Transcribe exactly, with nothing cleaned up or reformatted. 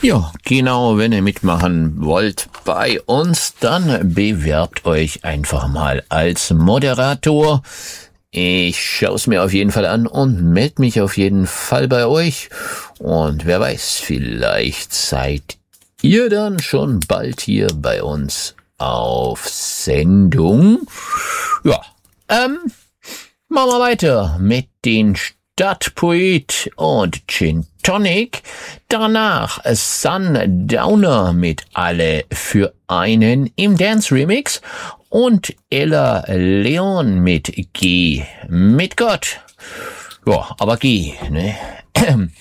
Ja, genau, wenn ihr mitmachen wollt bei uns, dann bewerbt euch einfach mal als Moderator. Ich schaue es mir auf jeden Fall an und melde mich auf jeden Fall bei euch. Und wer weiß, vielleicht seid ihr dann schon bald hier bei uns auf Sendung. Ja, ähm, machen wir weiter mit den Stadtpoet und Gin Tonic. Danach Sundowner mit Alle für einen im Dance Remix und Ella Leon mit Geh mit Gott. Ja, aber geh, ne?